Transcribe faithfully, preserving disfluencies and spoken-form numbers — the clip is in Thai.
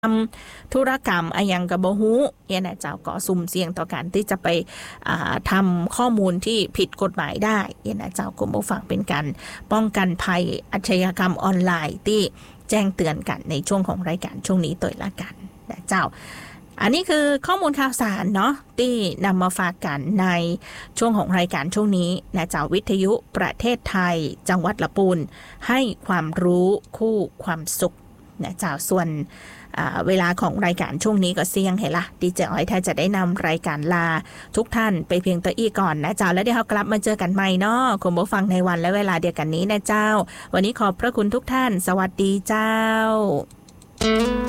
ทำธุรกรรมอะไรอย่างกับบฮูเนี่ยนะเจ้าก็สุ่มเสี่ยงต่อการที่จะไปทำข้อมูลที่ผิดกฎหมายได้เนี่ยนะเจ้ากรมผู้ฟังเป็นการป้องกันภัยอาชญากรรมออนไลน์ที่แจ้งเตือนกันในช่วงของรายการช่วงนี้ตัวละกันนะเจ้าอันนี้คือข้อมูลข่าวสารเนาะที่นำมาฝากกันในช่วงของรายการช่วงนี้นะเจ้าวิทยุประเทศไทยจังหวัดละปูนให้ความรู้คู่ความสุขนะเจ้าส่วนเวลาของรายการช่วงนี้ก็เสี่ยงเห็นละดีเจอ้อยถ้าจะได้นำรายการลาทุกท่านไปเพียงตัวอีก่อนนะเจ้าแล้วเดี๋ยวเรากลับมาเจอกันใหม่เนาะคุณผู้ฟังในวันและเวลาเดียวกันนี้นะเจ้าวันนี้ขอบพระคุณทุกท่านสวัสดีเจ้า